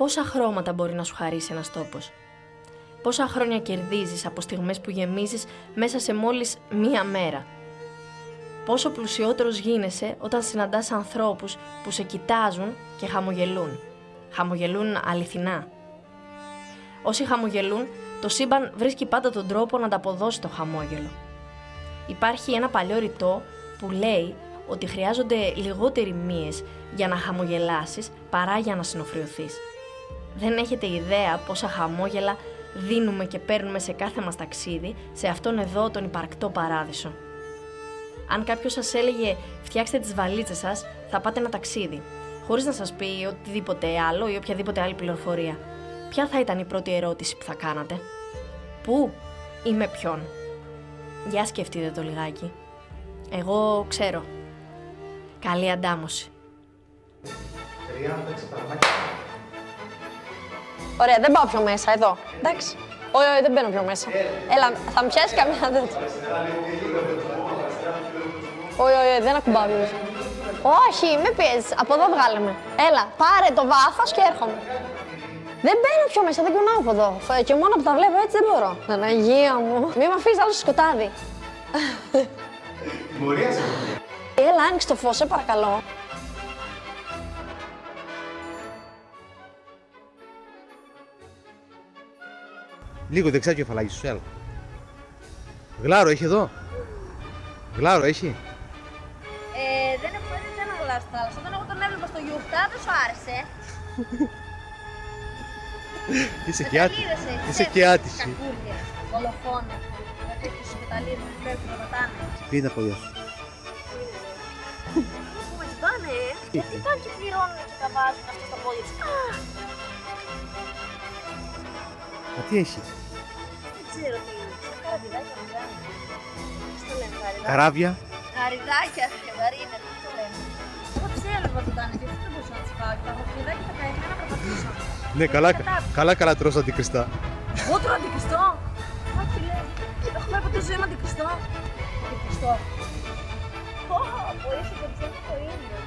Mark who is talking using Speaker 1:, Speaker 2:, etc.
Speaker 1: Πόσα χρώματα μπορεί να σου χαρίσει ένας τόπος? Πόσα χρόνια κερδίζεις από στιγμές που γεμίζεις μέσα σε μόλις μία μέρα? Πόσο πλουσιότερος γίνεσαι όταν συναντάς ανθρώπους που σε κοιτάζουν και χαμογελούν. Χαμογελούν αληθινά. Όσοι χαμογελούν, το σύμπαν βρίσκει πάντα τον τρόπο να ανταποδώσει το χαμόγελο. Υπάρχει ένα παλιό ρητό που λέει ότι χρειάζονται λιγότεροι μύες για να χαμογελάσεις παρά για να συνοφριωθείς. Δεν έχετε ιδέα πόσα χαμόγελα δίνουμε και παίρνουμε σε κάθε μας ταξίδι σε αυτόν εδώ τον υπαρκτό παράδεισο. Αν κάποιος σας έλεγε φτιάξτε τις βαλίτσες σας, θα πάτε ένα ταξίδι, χωρίς να σας πει οτιδήποτε άλλο ή οποιαδήποτε άλλη πληροφορία, ποια θα ήταν η πρώτη ερώτηση που θα κάνατε? Πού ή με ποιον? Για σκεφτείτε το λιγάκι. Εγώ ξέρω. Καλή αντάμωση.
Speaker 2: Ωραία, δεν πάω πιο μέσα, εδώ. Εντάξει. Όχι, δεν μπαίνω πιο μέσα. Έλα, θα με πιάσει καμιά τέτοια. Όχι, δεν ακουμπάω πιο μέσα. Όχι, με πιέζεις. Από εδώ βγάλε με. Έλα, πάρε το βάθος και έρχομαι. Δεν μπαίνω πιο μέσα, δεν κουνάω από εδώ. Και μόνο που τα βλέπω έτσι δεν μπορώ. Παναγία μου. Μη με αφήσεις άλλο στο σκοτάδι.
Speaker 3: Τιμωρία σε.
Speaker 2: Έλα, άνοιξε το φως, σε παρακαλώ.
Speaker 3: Λίγο δεξιά κεφαλάκι σου, έλα. Γλάρο έχει εδώ? Γλάρο έχει?
Speaker 2: Δεν έχω δει ένα γλάρο θάλασσα. Όταν εγώ τον έβλεπα στο γιουρτά, δεν σου άρεσε.
Speaker 3: Είσαι και άτυχη. Είσαι και άτυχη.
Speaker 2: Κακούρια, δολοφόνα. Τέτοιους πεταλίδες που πρέπει να πατάνε.
Speaker 3: Πού είναι τα πόδια σου?
Speaker 2: Πού με κοιτάνε, γιατί πάνε και πληρώνουν και τα βάζουν αυτά στα πόδια τους.
Speaker 3: Α, τι έχει?
Speaker 2: Δεν ξέρω τι είναι. Καραβιδάκια μεγάλα. Πώς το λένε, καραβιδάκια.
Speaker 3: Καράβια.
Speaker 2: Καραβιδάκια, γαρίδες, πώς το λένε. Εγώ τις έλεγα ότι ήταν και δεν μπορούσα να τις φάω. Τα καραβιδάκια τα καημένα περπατούσαν.
Speaker 3: Ναι, καλά τρως αντικριστά.
Speaker 2: Εγώ τρώω αντικριστό. Όχι, λέει. Έχω φάει ποτέ ζωή με αντικριστό. Αντικριστό. Πω, είσαι και το είναι.